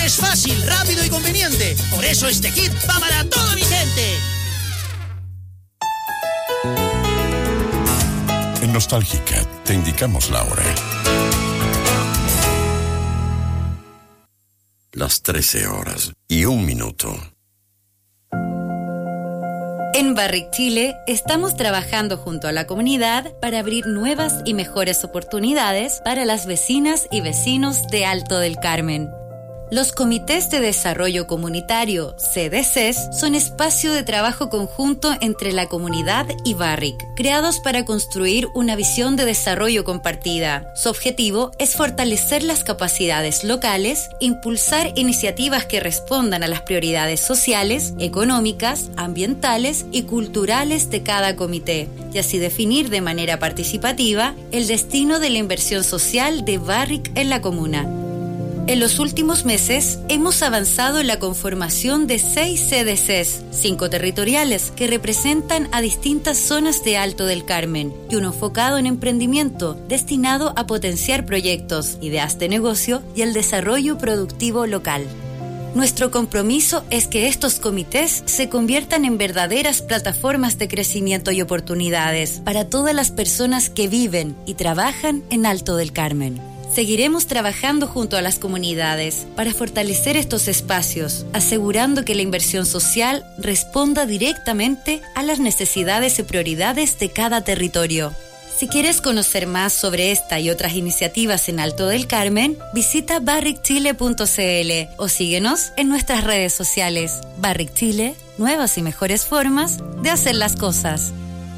Es fácil, rápido y conveniente. Por eso este kit va para toda mi gente. En Nostálgica te indicamos la hora. Las 13:01. En Barrick Chile estamos trabajando junto a la comunidad para abrir nuevas y mejores oportunidades para las vecinas y vecinos de Alto del Carmen. Los Comités de Desarrollo Comunitario, CDCs, son espacio de trabajo conjunto entre la comunidad y Barrick, creados para construir una visión de desarrollo compartida. Su objetivo es fortalecer las capacidades locales, impulsar iniciativas que respondan a las prioridades sociales, económicas, ambientales y culturales de cada comité, y así definir de manera participativa el destino de la inversión social de Barrick en la comuna. En los últimos meses hemos avanzado en la conformación de 6 CDCs, 5 territoriales que representan a distintas zonas de Alto del Carmen y uno enfocado en emprendimiento destinado a potenciar proyectos, ideas de negocio y el desarrollo productivo local. Nuestro compromiso es que estos comités se conviertan en verdaderas plataformas de crecimiento y oportunidades para todas las personas que viven y trabajan en Alto del Carmen. Seguiremos trabajando junto a las comunidades para fortalecer estos espacios, asegurando que la inversión social responda directamente a las necesidades y prioridades de cada territorio. Si quieres conocer más sobre esta y otras iniciativas en Alto del Carmen, visita barrickchile.cl o síguenos en nuestras redes sociales. Barrick Chile, nuevas y mejores formas de hacer las cosas.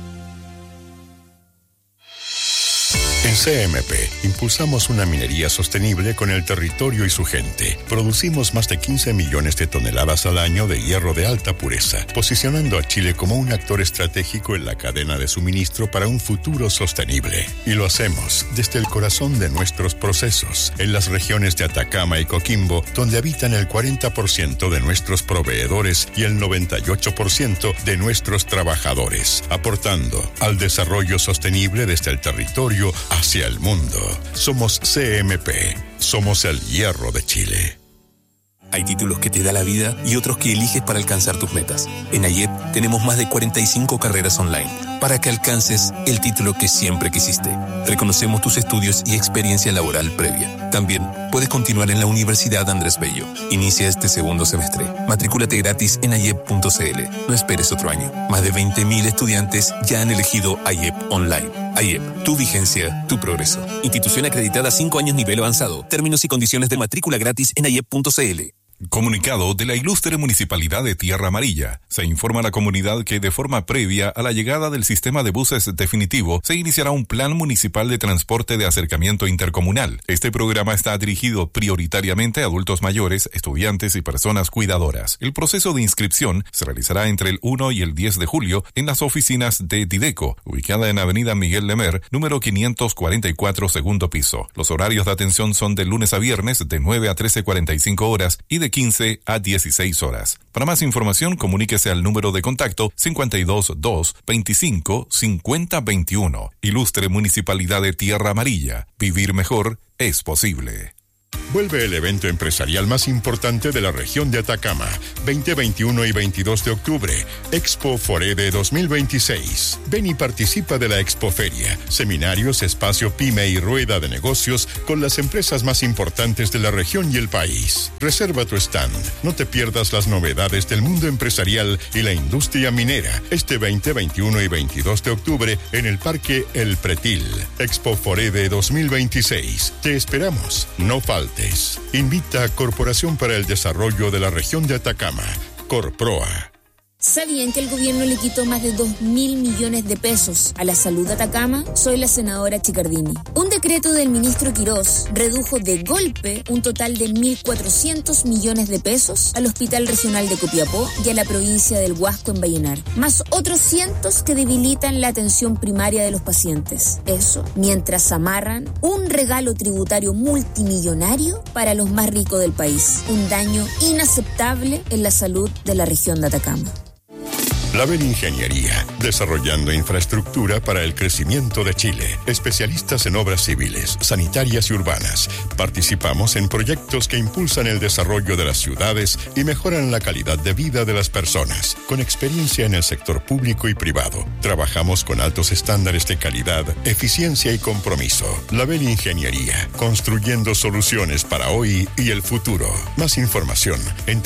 En CMP impulsamos una minería sostenible con el territorio y su gente. Producimos más de 15 millones de toneladas al año de hierro de alta pureza, posicionando a Chile como un actor estratégico en la cadena de suministro para un futuro sostenible. Y lo hacemos desde el corazón de nuestros procesos, en las regiones de Atacama y Coquimbo, donde habitan el 40% de nuestros proveedores y el 98% de nuestros trabajadores, aportando al desarrollo sostenible desde el territorio hacia el mundo. Somos CMP. Somos el hierro de Chile. Hay títulos que te da la vida y otros que eliges para alcanzar tus metas. En AYEP tenemos más de 45 carreras online para que alcances el título que siempre quisiste. Reconocemos tus estudios y experiencia laboral previa. También puedes continuar en la Universidad Andrés Bello. Inicia este segundo semestre. Matrículate gratis en ayep.cl. No esperes otro año. Más de 20.000 estudiantes ya han elegido AYEP Online. AYEP, tu vigencia, tu progreso. Institución acreditada 5 años nivel avanzado. Términos y condiciones de matrícula gratis en ayep.cl. Comunicado de la Ilustre Municipalidad de Tierra Amarilla. Se informa a la comunidad que de forma previa a la llegada del sistema de buses definitivo, se iniciará un plan municipal de transporte de acercamiento intercomunal. Este programa está dirigido prioritariamente a adultos mayores, estudiantes y personas cuidadoras. El proceso de inscripción se realizará entre el 1 y el 10 de julio en las oficinas de Dideco, ubicada en Avenida Miguel Lemer, número 544, segundo piso. Los horarios de atención son de lunes a viernes de 9 a 13:45 horas y de 15 a 16 horas. Para más información, comuníquese al número de contacto 522 25 50 21. Ilustre Municipalidad de Tierra Amarilla. Vivir mejor es posible. Vuelve el evento empresarial más importante de la región de Atacama, 20, 21 y 22 de octubre, Expo Forede 2026. Ven y participa de la Expoferia, seminarios, espacio pyme y rueda de negocios con las empresas más importantes de la región y el país. Reserva tu stand, no te pierdas las novedades del mundo empresarial y la industria minera, este 20, 21 y 22 de octubre en el Parque El Pretil. Expo Forede 2026. Te esperamos, no faltes. Invita a Corporación para el Desarrollo de la Región de Atacama, Corproa. ¿Sabían que el gobierno le quitó más de 2.000 millones de pesos a la salud de Atacama? Soy la senadora Chicardini. Un decreto del ministro Quirós redujo de golpe un total de 1.400 millones de pesos al Hospital Regional de Copiapó y a la provincia del Huasco en Vallenar, más otros cientos que debilitan la atención primaria de los pacientes. Eso mientras amarran un regalo tributario multimillonario para los más ricos del país. Un daño inaceptable en la salud de la región de Atacama. Label Ingeniería, desarrollando infraestructura para el crecimiento de Chile. Especialistas en obras civiles, sanitarias y urbanas. Participamos en proyectos que impulsan el desarrollo de las ciudades y mejoran la calidad de vida de las personas. Con experiencia en el sector público y privado, trabajamos con altos estándares de calidad, eficiencia y compromiso. Label Ingeniería, construyendo soluciones para hoy y el futuro. Más información en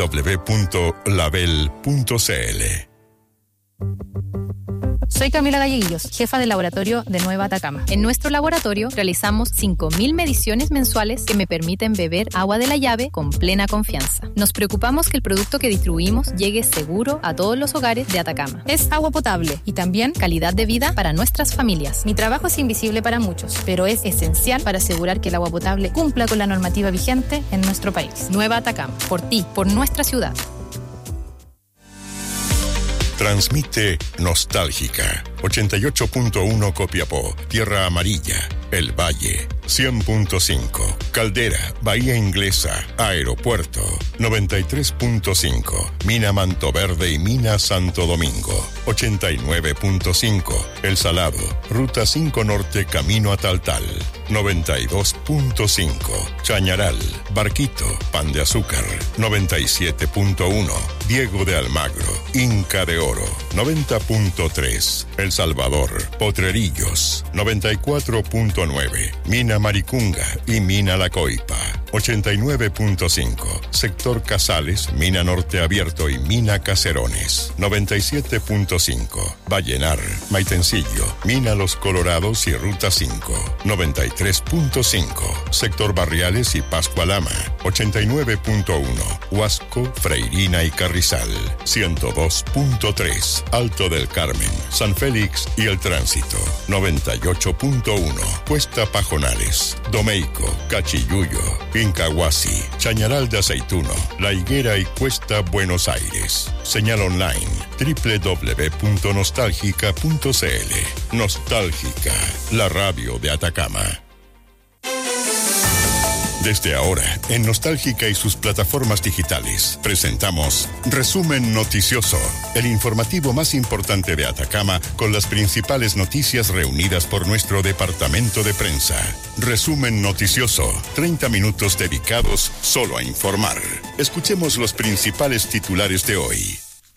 www.label.cl. Soy Camila Galleguillos, jefa del laboratorio de Nueva Atacama. En nuestro laboratorio realizamos 5.000 mediciones mensuales que me permiten beber agua de la llave con plena confianza. Nos preocupamos que el producto que distribuimos llegue seguro a todos los hogares de Atacama. Es agua potable y también calidad de vida para nuestras familias. Mi trabajo es invisible para muchos, pero es esencial para asegurar que el agua potable cumpla con la normativa vigente en nuestro país. Nueva Atacama, por ti, por nuestra ciudad. Transmite Nostálgica, 88.1 Copiapó, Tierra Amarilla, El Valle, 100.5, Caldera, Bahía Inglesa, Aeropuerto, 93.5, Mina Manto Verde y Mina Santo Domingo, 89.5, El Salado, Ruta 5 Norte Camino a Taltal, 92.5, Chañaral, Barquito, Pan de Azúcar, 97.1, Diego de Almagro, Inca de Oro, 90.3, El Salvador, Potrerillos, 94.9, Mina Maricunga y Mina La Coipa, 89.5, Sector Casales, Mina Norte Abierto y Mina Caserones, 97.5, Vallenar, Maitencillo, Mina Los Colorados y Ruta 5, 93.5, Sector Barriales y Pascualama, 89.1, Huasco, Freirina y Carrizal, 102.3, Alto del Carmen, San Félix y El Tránsito, 98.1, Cuesta Pajonales, Domeico, Cachiyuyo, Incahuasi, Chañaral de Aceituno, La Higuera y Cuesta Buenos Aires. Señal online www.nostalgica.cl. Nostálgica, la radio de Atacama. Desde ahora, en Nostálgica y sus plataformas digitales, presentamos Resumen Noticioso, el informativo más importante de Atacama con las principales noticias reunidas por nuestro departamento de prensa. Resumen Noticioso, 30 minutos dedicados solo a informar. Escuchemos los principales titulares de hoy.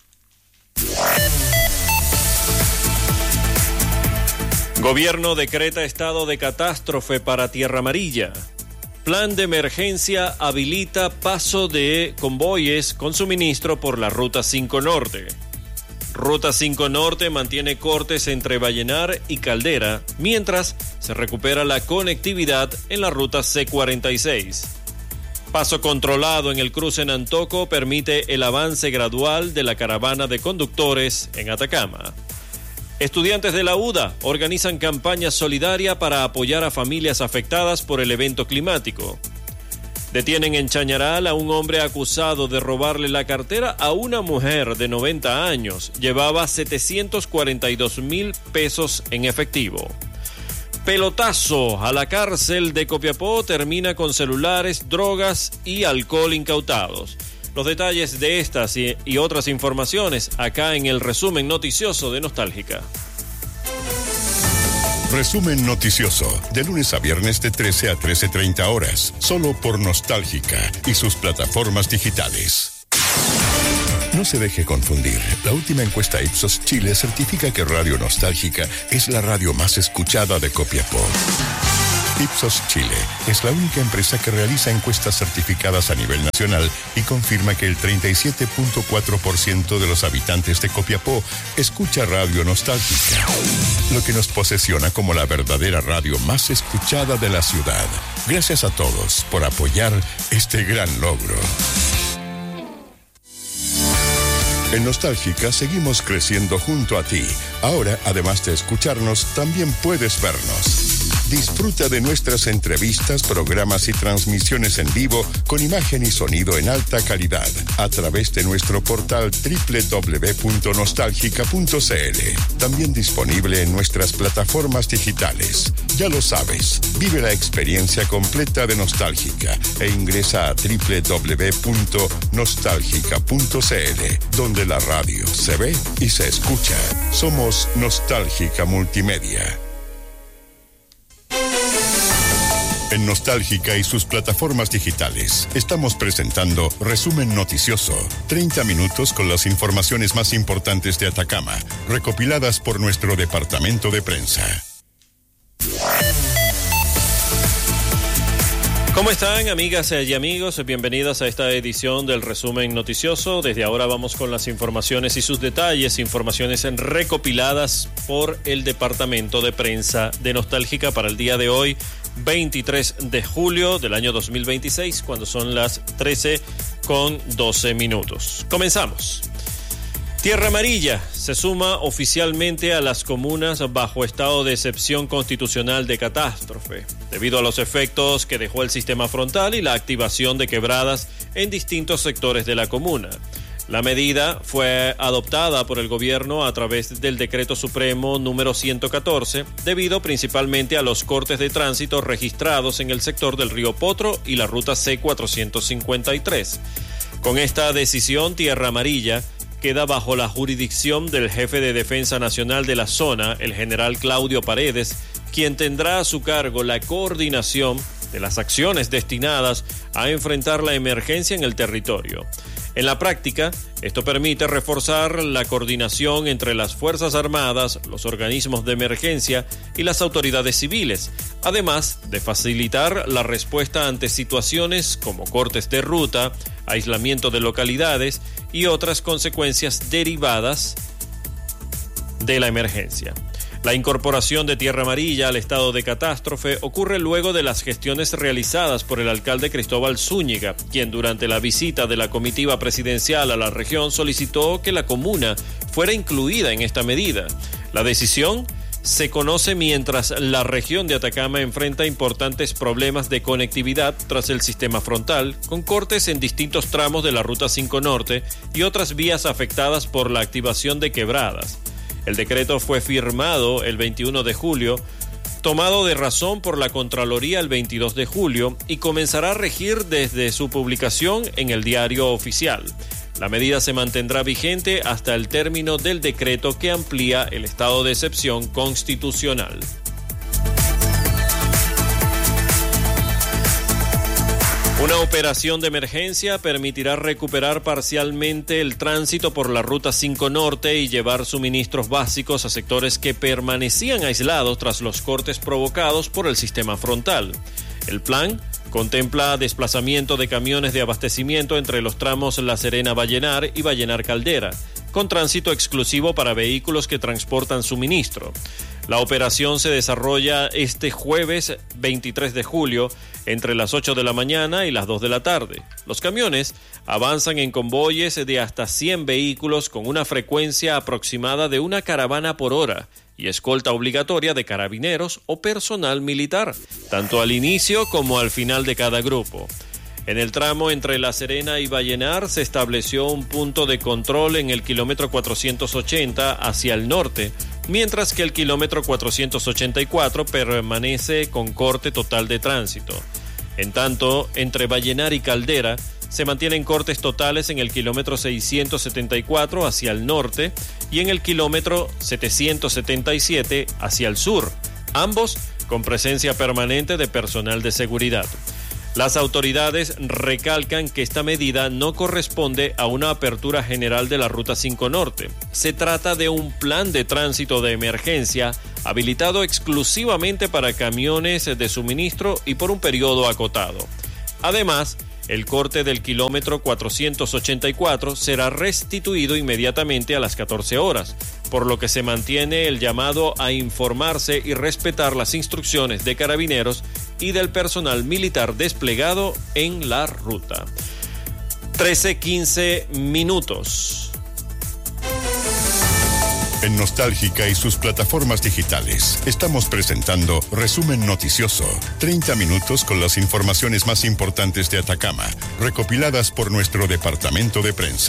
Gobierno decreta estado de catástrofe para Tierra Amarilla. Plan de emergencia habilita paso de convoyes con suministro por la Ruta 5 Norte. Ruta 5 Norte mantiene cortes entre Vallenar y Caldera, mientras se recupera la conectividad en la Ruta C46. Paso controlado en el cruce en Antoco permite el avance gradual de la caravana de conductores en Atacama. Estudiantes de la UDA organizan campaña solidaria para apoyar a familias afectadas por el evento climático. Detienen en Chañaral a un hombre acusado de robarle la cartera a una mujer de 90 años. Llevaba 742,000 pesos en efectivo. Pelotazo a la cárcel de Copiapó termina con celulares, drogas y alcohol incautados. Los detalles de estas y otras informaciones acá en el resumen noticioso de Nostálgica. Resumen Noticioso, de lunes a viernes de 13 a 13:30 horas, solo por Nostálgica y sus plataformas digitales. No se deje confundir. La última encuesta Ipsos Chile certifica que Radio Nostálgica es la radio más escuchada de Copiapó. Ipsos Chile es la única empresa que realiza encuestas certificadas a nivel nacional y confirma que el 37.4% de los habitantes de Copiapó escucha Radio Nostálgica, lo que nos posesiona como la verdadera radio más escuchada de la ciudad. Gracias a todos por apoyar este gran logro. En Nostálgica seguimos creciendo junto a ti. Ahora, además de escucharnos, también puedes vernos. Disfruta de nuestras entrevistas, programas y transmisiones en vivo con imagen y sonido en alta calidad a través de nuestro portal www.nostalgica.cl. También disponible en nuestras plataformas digitales. Ya lo sabes, vive la experiencia completa de Nostálgica e ingresa a www.nostalgica.cl, donde la radio se ve y se escucha. Somos Nostálgica Multimedia. En Nostálgica y sus plataformas digitales, estamos presentando Resumen Noticioso. 30 minutos con las informaciones más importantes de Atacama, recopiladas por nuestro departamento de prensa. ¿Cómo están, amigas y amigos? Bienvenidas a esta edición del Resumen Noticioso. Desde ahora vamos con las informaciones y sus detalles, informaciones recopiladas por el departamento de prensa de Nostálgica para el día de hoy, 23 de julio del año 2026, cuando son las 13:12. Comenzamos. Tierra Amarilla se suma oficialmente a las comunas bajo estado de excepción constitucional de catástrofe, debido a los efectos que dejó el sistema frontal y la activación de quebradas en distintos sectores de la comuna. La medida fue adoptada por el gobierno a través del Decreto Supremo número 114, debido principalmente a los cortes de tránsito registrados en el sector del Río Potro y la ruta C453. Con esta decisión, Tierra Amarilla queda bajo la jurisdicción del jefe de Defensa Nacional de la zona, el general Claudio Paredes, quien tendrá a su cargo la coordinación de las acciones destinadas a enfrentar la emergencia en el territorio. En la práctica, esto permite reforzar la coordinación entre las Fuerzas Armadas, los organismos de emergencia y las autoridades civiles, además de facilitar la respuesta ante situaciones como cortes de ruta, aislamiento de localidades y otras consecuencias derivadas de la emergencia. La incorporación de Tierra Amarilla al estado de catástrofe ocurre luego de las gestiones realizadas por el alcalde Cristóbal Zúñiga, quien durante la visita de la comitiva presidencial a la región solicitó que la comuna fuera incluida en esta medida. La decisión se conoce mientras la región de Atacama enfrenta importantes problemas de conectividad tras el sistema frontal, con cortes en distintos tramos de la Ruta 5 Norte y otras vías afectadas por la activación de quebradas. El decreto fue firmado el 21 de julio, tomado de razón por la Contraloría el 22 de julio y comenzará a regir desde su publicación en el Diario Oficial. La medida se mantendrá vigente hasta el término del decreto que amplía el estado de excepción constitucional. Una operación de emergencia permitirá recuperar parcialmente el tránsito por la Ruta 5 Norte y llevar suministros básicos a sectores que permanecían aislados tras los cortes provocados por el sistema frontal. El plan contempla desplazamiento de camiones de abastecimiento entre los tramos La Serena-Vallenar y Vallenar-Caldera, con tránsito exclusivo para vehículos que transportan suministro. La operación se desarrolla este jueves 23 de julio entre las 8 de la mañana y las 2 de la tarde. Los camiones avanzan en convoyes de hasta 100 vehículos con una frecuencia aproximada de una caravana por hora y escolta obligatoria de carabineros o personal militar, tanto al inicio como al final de cada grupo. En el tramo entre La Serena y Vallenar se estableció un punto de control en el kilómetro 480 hacia el norte, mientras que el kilómetro 484 permanece con corte total de tránsito. En tanto, entre Vallenar y Caldera se mantienen cortes totales en el kilómetro 674 hacia el norte y en el kilómetro 777 hacia el sur, ambos con presencia permanente de personal de seguridad. Las autoridades recalcan que esta medida no corresponde a una apertura general de la Ruta 5 Norte. Se trata de un plan de tránsito de emergencia habilitado exclusivamente para camiones de suministro y por un periodo acotado. Además, el corte del kilómetro 484 será restituido inmediatamente a las 14 horas, por lo que se mantiene el llamado a informarse y respetar las instrucciones de carabineros y del personal militar desplegado en la ruta. 13:15. En Nostálgica y sus plataformas digitales, estamos presentando Resumen Noticioso. 30 minutos con las informaciones más importantes de Atacama, recopiladas por nuestro departamento de prensa.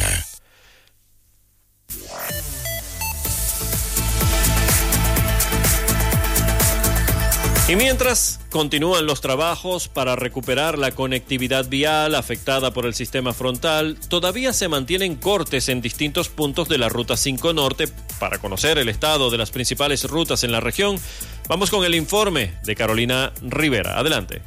Y mientras continúan los trabajos para recuperar la conectividad vial afectada por el sistema frontal, todavía se mantienen cortes en distintos puntos de la Ruta 5 Norte. Para conocer el estado de las principales rutas en la región, vamos con el informe de Carolina Rivera. Adelante.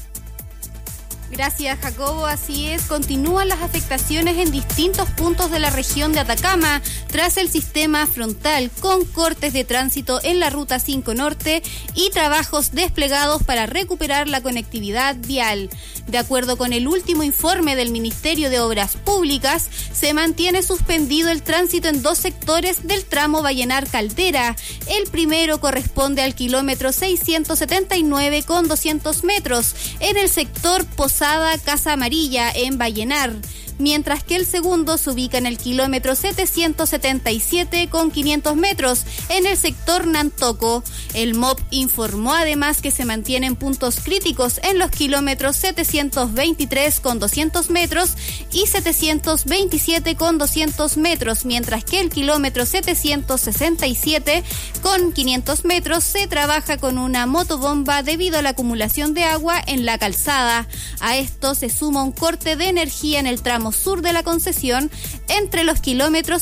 Gracias, Jacobo. Así es, continúan las afectaciones en distintos puntos de la región de Atacama tras el sistema frontal, con cortes de tránsito en la Ruta 5 Norte y trabajos desplegados para recuperar la conectividad vial. De acuerdo con el último informe del Ministerio de Obras Públicas, se mantiene suspendido el tránsito en 2 sectores del tramo Vallenar-Caldera. El primero corresponde al kilómetro 679 con 200 metros, en el sector Casa Amarilla en Vallenar, mientras que el segundo se ubica en el kilómetro 777 con 500 metros en el sector Nantoco. El MOP informó además que se mantienen puntos críticos en los kilómetros 723 con 200 metros y 727 con 200 metros, mientras que el kilómetro 767 con 500 metros se trabaja con una motobomba debido a la acumulación de agua en la calzada. A esto se suma un corte de energía en el tramo sur de la concesión entre los kilómetros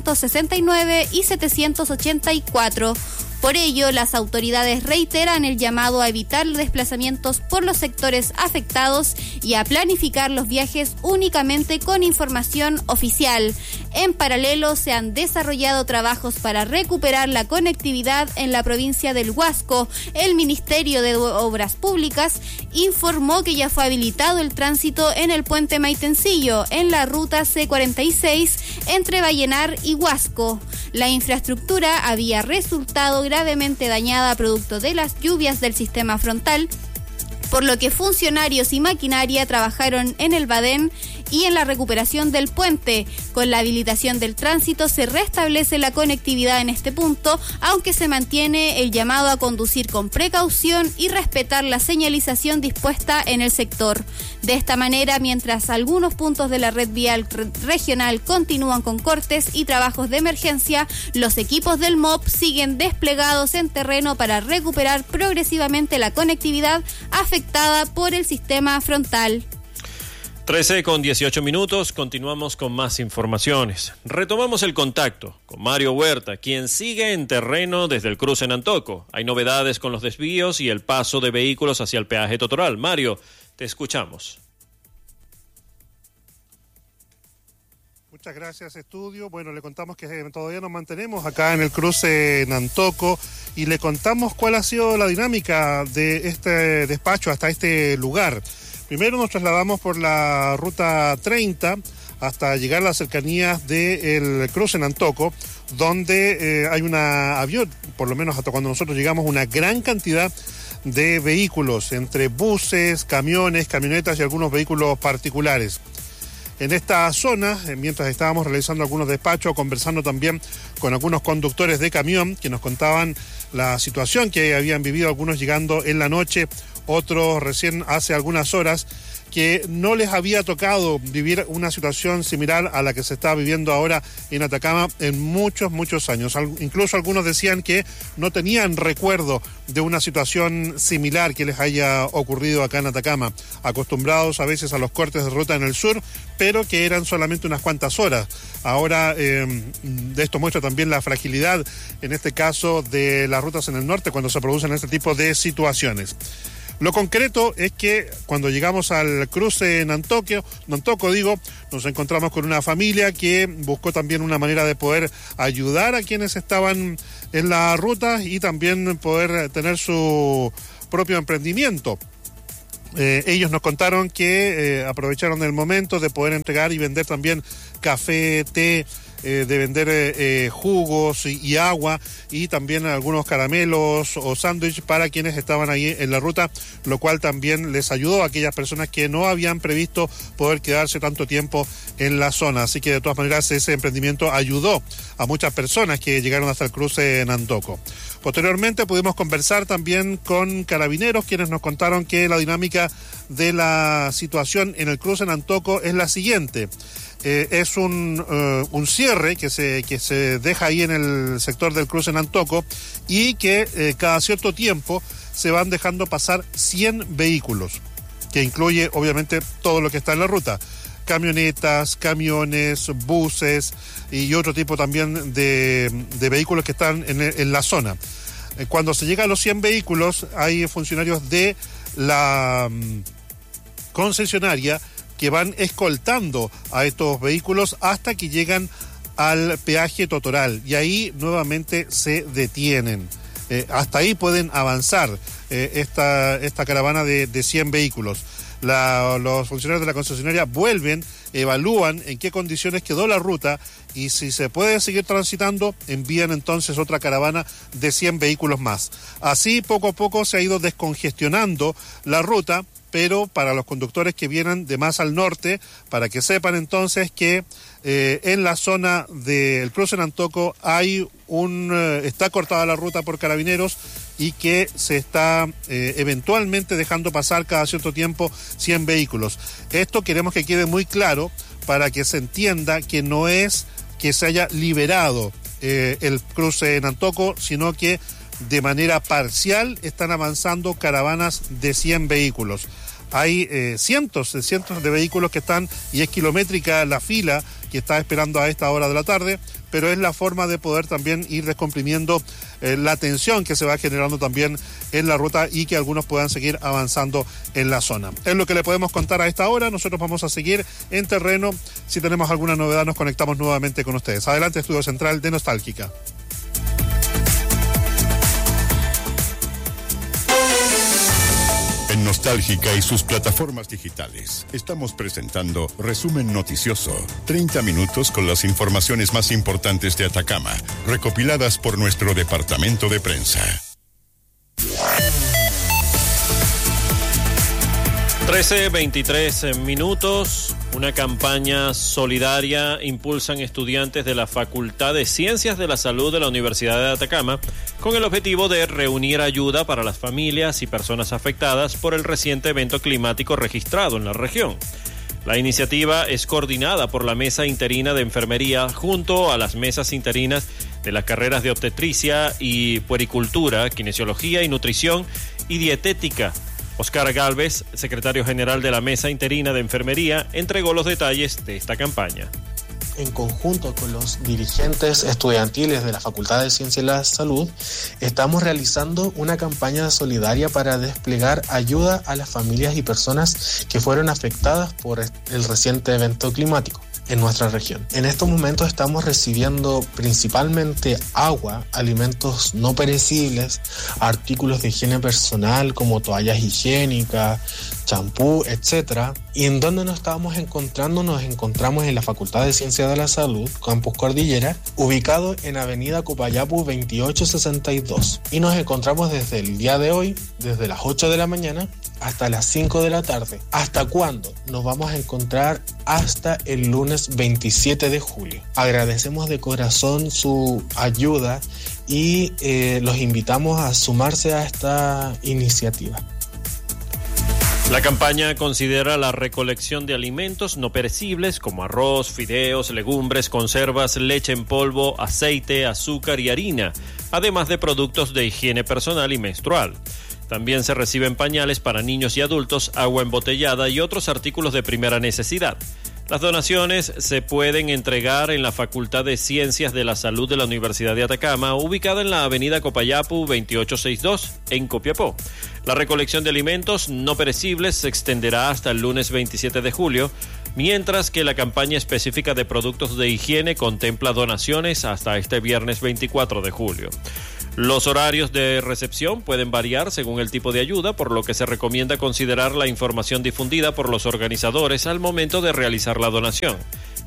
669 y 784. Por ello, las autoridades reiteran el llamado a evitar desplazamientos por los sectores afectados y a planificar los viajes únicamente con información oficial. En paralelo, se han desarrollado trabajos para recuperar la conectividad en la provincia del Huasco. El Ministerio de Obras Públicas informó que ya fue habilitado el tránsito en el puente Maitencillo, en la ruta C46, entre Vallenar y Huasco. La infraestructura había resultado gravemente dañada producto de las lluvias del sistema frontal, por lo que funcionarios y maquinaria trabajaron en el badén y en la recuperación del puente. Con la habilitación del tránsito se restablece la conectividad en este punto, aunque se mantiene el llamado a conducir con precaución y respetar la señalización dispuesta en el sector. De esta manera, mientras algunos puntos de la red vial regional continúan con cortes y trabajos de emergencia, los equipos del MOP siguen desplegados en terreno para recuperar progresivamente la conectividad afectada por el sistema frontal. 13:18, continuamos con más informaciones. Retomamos el contacto con Mario Huerta, quien sigue en terreno desde el cruce Nantoco. Hay novedades con los desvíos y el paso de vehículos hacia el peaje Totoral. Mario, te escuchamos. Muchas gracias, estudio. Bueno, le contamos que todavía nos mantenemos acá en el cruce Nantoco y le contamos cuál ha sido la dinámica de este despacho hasta este lugar. Primero nos trasladamos por la ruta 30 hasta llegar a las cercanías del cruce Nantoco, donde había, por lo menos hasta cuando nosotros llegamos, una gran cantidad de vehículos, entre buses, camiones, camionetas y algunos vehículos particulares. En esta zona, mientras estábamos realizando algunos despachos, conversando también con algunos conductores de camión que nos contaban la situación que habían vivido, algunos llegando en la noche, otros recién hace algunas horas, que no les había tocado vivir una situación similar a la que se está viviendo ahora en Atacama en muchos, muchos años. Incluso algunos decían que no tenían recuerdo de una situación similar que les haya ocurrido acá en Atacama, acostumbrados a veces a los cortes de ruta en el sur, pero que eran solamente unas cuantas horas. Ahora, de esto muestra también la fragilidad, en este caso, de las rutas en el norte cuando se producen este tipo de situaciones. Lo concreto es que cuando llegamos al cruce Nantoco, nos encontramos con una familia que buscó también una manera de poder ayudar a quienes estaban en la ruta y también poder tener su propio emprendimiento. Ellos nos contaron que aprovecharon el momento de poder entregar y vender también café, té, de vender jugos y agua, y también algunos caramelos o sándwiches para quienes estaban ahí en la ruta, lo cual también les ayudó a aquellas personas que no habían previsto poder quedarse tanto tiempo en la zona. Así que de todas maneras ese emprendimiento ayudó a muchas personas que llegaron hasta el cruce Nantoco. Posteriormente pudimos conversar también con carabineros, quienes nos contaron que la dinámica de la situación en el cruce Nantoco es la siguiente. Es un cierre que se deja ahí en el sector del cruce Nantoco, y que cada cierto tiempo se van dejando pasar 100 vehículos, que incluye obviamente todo lo que está en la ruta. Camionetas, camiones, buses y otro tipo también de vehículos que están en la zona. Cuando se llega a los 100 vehículos, hay funcionarios de la concesionaria que van escoltando a estos vehículos hasta que llegan al peaje Totoral, y ahí nuevamente se detienen. Hasta ahí pueden avanzar esta caravana de 100 vehículos. Los funcionarios de la concesionaria vuelven, evalúan en qué condiciones quedó la ruta, y si se puede seguir transitando, envían entonces otra caravana de 100 vehículos más. Así poco a poco se ha ido descongestionando la ruta, pero para los conductores que vienen de más al norte, para que sepan entonces que en la zona del cruce Nantoco está cortada la ruta por carabineros, y que se está eventualmente dejando pasar cada cierto tiempo 100 vehículos. Esto queremos que quede muy claro para que se entienda que no es que se haya liberado el cruce Nantoco, sino que de manera parcial están avanzando caravanas de 100 vehículos. Hay cientos de vehículos que están, y es kilométrica la fila que está esperando a esta hora de la tarde, pero es la forma de poder también ir descomprimiendo la tensión que se va generando también en la ruta, y que algunos puedan seguir avanzando en la zona. Es lo que le podemos contar a esta hora. Nosotros vamos a seguir en terreno. Si tenemos alguna novedad, nos conectamos nuevamente con ustedes. Adelante, Estudio Central de Nostálgica. En Nostálgica y sus plataformas digitales, estamos presentando Resumen Noticioso. 30 minutos con las informaciones más importantes de Atacama, recopiladas por nuestro departamento de prensa. 13:23 minutos. Una campaña solidaria impulsan estudiantes de la Facultad de Ciencias de la Salud de la Universidad de Atacama, con el objetivo de reunir ayuda para las familias y personas afectadas por el reciente evento climático registrado en la región. La iniciativa es coordinada por la Mesa Interina de Enfermería junto a las mesas interinas de las carreras de obstetricia y puericultura, kinesiología y nutrición y dietética. Oscar Gálvez, secretario general de la Mesa Interina de Enfermería, entregó los detalles de esta campaña. En conjunto con los dirigentes estudiantiles de la Facultad de Ciencias de la Salud, estamos realizando una campaña solidaria para desplegar ayuda a las familias y personas que fueron afectadas por el reciente evento climático en nuestra región. En estos momentos estamos recibiendo principalmente agua, alimentos no perecibles, artículos de higiene personal como toallas higiénicas, champú, etc. ¿Y en dónde nos estábamos encontrando? Nos encontramos en la Facultad de Ciencias de la Salud, Campus Cordillera, ubicado en Avenida Copayapu 2862. Y nos encontramos desde el día de hoy, desde las 8 de la mañana hasta las 5 de la tarde. ¿Hasta cuándo? Nos vamos a encontrar hasta el lunes 27 de julio. Agradecemos de corazón su ayuda y los invitamos a sumarse a esta iniciativa. La campaña considera la recolección de alimentos no perecibles como arroz, fideos, legumbres, conservas, leche en polvo, aceite, azúcar y harina, además de productos de higiene personal y menstrual. También se reciben pañales para niños y adultos, agua embotellada y otros artículos de primera necesidad. Las donaciones se pueden entregar en la Facultad de Ciencias de la Salud de la Universidad de Atacama, ubicada en la avenida Copayapu 2862, en Copiapó. La recolección de alimentos no perecibles se extenderá hasta el lunes 27 de julio, mientras que la campaña específica de productos de higiene contempla donaciones hasta este viernes 24 de julio. Los horarios de recepción pueden variar según el tipo de ayuda, por lo que se recomienda considerar la información difundida por los organizadores al momento de realizar la donación.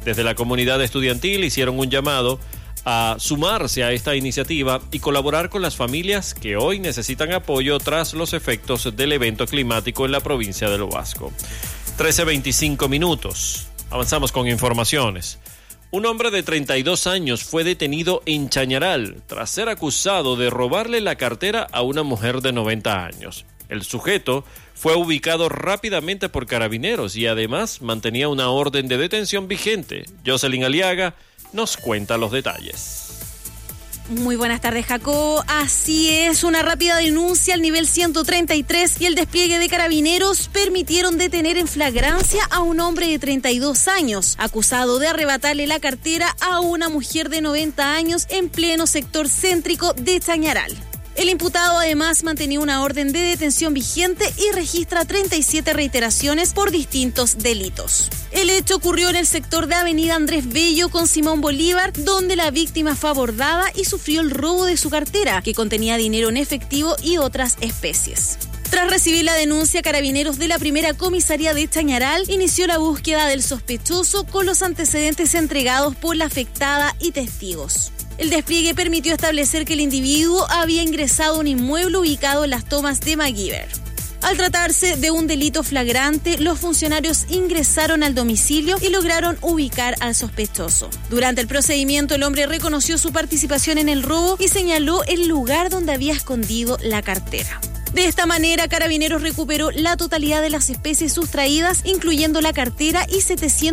Desde la comunidad estudiantil hicieron un llamado a sumarse a esta iniciativa y colaborar con las familias que hoy necesitan apoyo tras los efectos del evento climático en la provincia del Huasco. 13:25 minutos. Avanzamos con informaciones. Un hombre de 32 años fue detenido en Chañaral tras ser acusado de robarle la cartera a una mujer de 90 años. El sujeto fue ubicado rápidamente por carabineros y además mantenía una orden de detención vigente. Jocelyn Aliaga nos cuenta los detalles. Muy buenas tardes, Jacob. Así es, una rápida denuncia al nivel 133 y el despliegue de carabineros permitieron detener en flagrancia a un hombre de 32 años, acusado de arrebatarle la cartera a una mujer de 90 años en pleno sector céntrico de Chañaral. El imputado además mantenía una orden de detención vigente y registra 37 reiteraciones por distintos delitos. El hecho ocurrió en el sector de Avenida Andrés Bello con Simón Bolívar, donde la víctima fue abordada y sufrió el robo de su cartera, que contenía dinero en efectivo y otras especies. Tras recibir la denuncia, Carabineros de la primera comisaría de Chañaral inició la búsqueda del sospechoso con los antecedentes entregados por la afectada y testigos. El despliegue permitió establecer que el individuo había ingresado a un inmueble ubicado en las Tomas de MacGyver. Al tratarse de un delito flagrante, los funcionarios ingresaron al domicilio y lograron ubicar al sospechoso. Durante el procedimiento, el hombre reconoció su participación en el robo y señaló el lugar donde había escondido la cartera. De esta manera, Carabineros recuperó la totalidad de las especies sustraídas, incluyendo la cartera y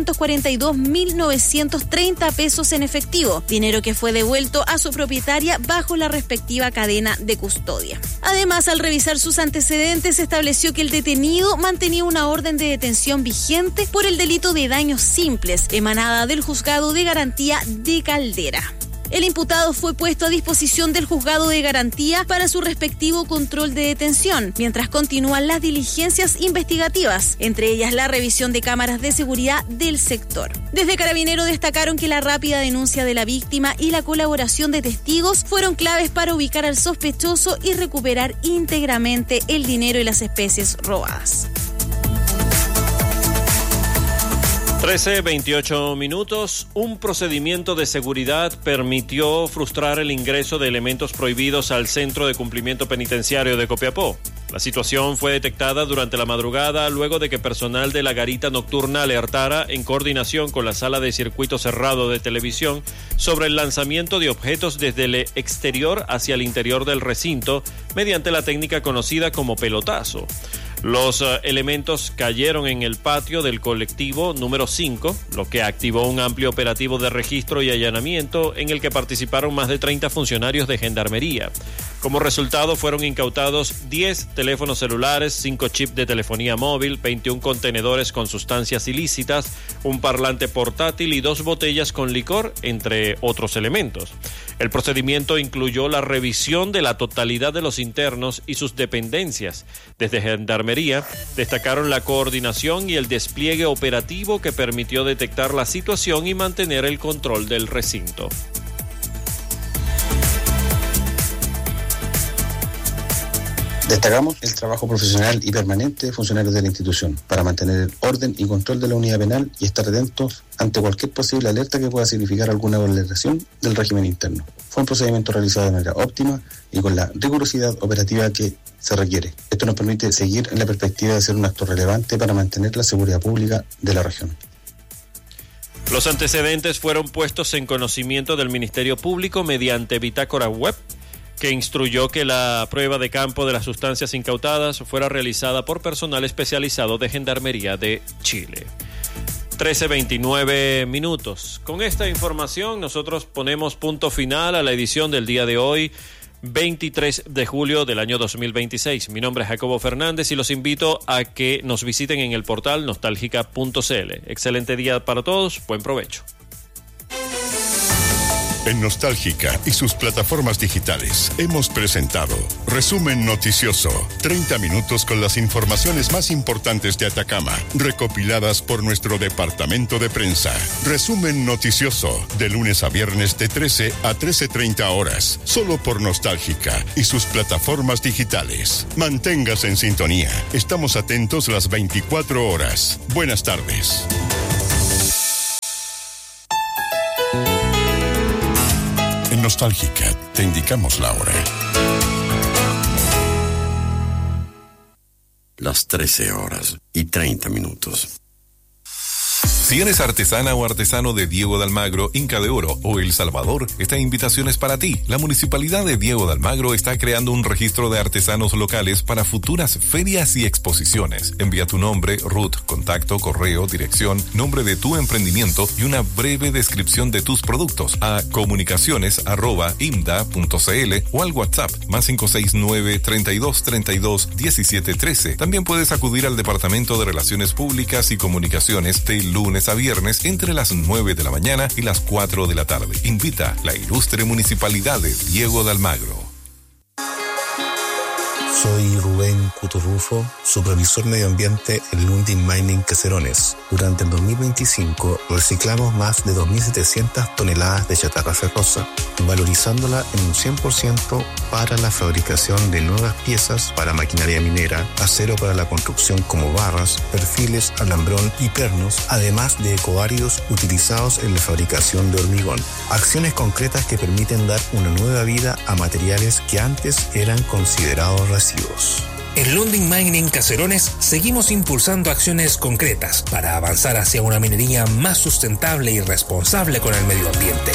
742.930 pesos en efectivo, dinero que fue devuelto a su propietaria bajo la respectiva cadena de custodia. Además, al revisar sus antecedentes, se estableció que el detenido mantenía una orden de detención vigente por el delito de daños simples, emanada del Juzgado de Garantía de Caldera. El imputado fue puesto a disposición del Juzgado de Garantía para su respectivo control de detención, mientras continúan las diligencias investigativas, entre ellas la revisión de cámaras de seguridad del sector. Desde Carabineros destacaron que la rápida denuncia de la víctima y la colaboración de testigos fueron claves para ubicar al sospechoso y recuperar íntegramente el dinero y las especies robadas. 13:28 minutos. Un procedimiento de seguridad permitió frustrar el ingreso de elementos prohibidos al Centro de Cumplimiento Penitenciario de Copiapó. La situación fue detectada durante la madrugada luego de que personal de la garita nocturna alertara en coordinación con la sala de circuito cerrado de televisión sobre el lanzamiento de objetos desde el exterior hacia el interior del recinto mediante la técnica conocida como pelotazo. Los elementos cayeron en el patio del colectivo número 5, lo que activó un amplio operativo de registro y allanamiento en el que participaron más de 30 funcionarios de Gendarmería. Como resultado, fueron incautados 10 teléfonos celulares, 5 chips de telefonía móvil, 21 contenedores con sustancias ilícitas, un parlante portátil y 2 botellas con licor, entre otros elementos. El procedimiento incluyó la revisión de la totalidad de los internos y sus dependencias. Desde Gendarmería destacaron la coordinación y el despliegue operativo que permitió detectar la situación y mantener el control del recinto. Destacamos el trabajo profesional y permanente de funcionarios de la institución para mantener el orden y control de la unidad penal y estar atentos ante cualquier posible alerta que pueda significar alguna vulneración del régimen interno. Fue un procedimiento realizado de manera óptima y con la rigurosidad operativa que se requiere. Esto nos permite seguir en la perspectiva de ser un actor relevante para mantener la seguridad pública de la región. Los antecedentes fueron puestos en conocimiento del Ministerio Público mediante bitácora web, que instruyó que la prueba de campo de las sustancias incautadas fuera realizada por personal especializado de Gendarmería de Chile. 13:29 minutos. Con esta información nosotros ponemos punto final a la edición del día de hoy, 23 de julio del año 2026. Mi nombre es Jacobo Fernández y los invito a que nos visiten en el portal nostalgica.cl. Excelente día para todos, buen provecho. En Nostálgica y sus plataformas digitales hemos presentado Resumen Noticioso, 30 minutos con las informaciones más importantes de Atacama, recopiladas por nuestro departamento de prensa. Resumen Noticioso, de lunes a viernes de 13 a 13:30 horas, solo por Nostálgica y sus plataformas digitales. Manténgase en sintonía, estamos atentos las 24 horas. Buenas tardes. Nostálgica, te indicamos la hora. Las 13:30. Si eres artesana o artesano de Diego de Almagro, Inca de Oro o El Salvador, esta invitación es para ti. La Municipalidad de Diego de Almagro está creando un registro de artesanos locales para futuras ferias y exposiciones. Envía tu nombre, RUT, contacto, correo, dirección, nombre de tu emprendimiento y una breve descripción de tus productos a comunicaciones@imda.cl o al WhatsApp +569 32 32 17 13. También puedes acudir al Departamento de Relaciones Públicas y Comunicaciones de lunes a viernes entre las 9 de la mañana y las 4 de la tarde. Invita la ilustre Municipalidad de Diego de Almagro. Soy Rubén Cuturrufo, supervisor medio ambiente en Lundin Mining Caserones. Durante el 2025 reciclamos más de 2.700 toneladas de chatarra ferrosa, valorizándola en un 100% para la fabricación de nuevas piezas para maquinaria minera, acero para la construcción como barras, perfiles, alambrón y pernos, además de ecoáridos utilizados en la fabricación de hormigón. Acciones concretas que permiten dar una nueva vida a materiales que antes eran considerados residuos. En Lundin Mining Caserones seguimos impulsando acciones concretas para avanzar hacia una minería más sustentable y responsable con el medio ambiente.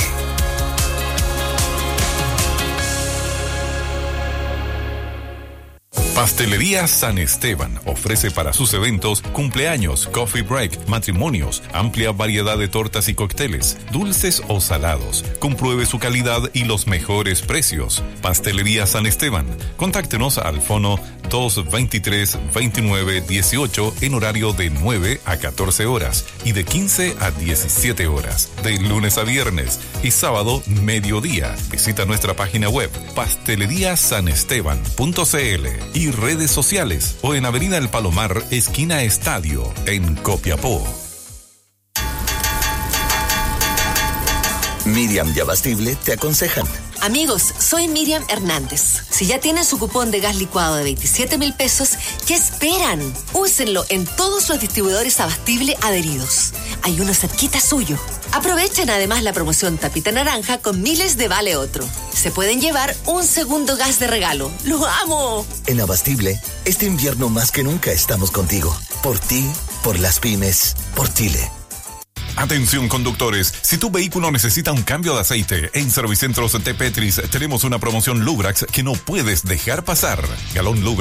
Pastelería San Esteban ofrece para sus eventos cumpleaños, coffee break, matrimonios, amplia variedad de tortas y cócteles, dulces o salados. Compruebe su calidad y los mejores precios. Pastelería San Esteban. Contáctenos al fono 223-2918 en horario de 9 a 14 horas y de 15 a 17 horas, de lunes a viernes y sábado mediodía. Visita nuestra página web pasteleriasanesteban.cl y redes sociales o en Avenida El Palomar, esquina Estadio, en Copiapó. Miriam y Abastible te aconsejan. Amigos, soy Miriam Hernández. Si ya tienen su cupón de gas licuado de 27,000 pesos, ¿qué esperan? Úsenlo en todos los distribuidores Abastible adheridos. Hay uno cerquita suyo. Aprovechen además la promoción Tapita Naranja con miles de vale otro. Se pueden llevar un segundo gas de regalo. ¡Lo amo! En Abastible, este invierno más que nunca estamos contigo. Por ti, por las pymes, por Chile. Atención conductores, si tu vehículo necesita un cambio de aceite, en Servicentros de Petris tenemos una promoción Lubrax que no puedes dejar pasar. Galón Lubrax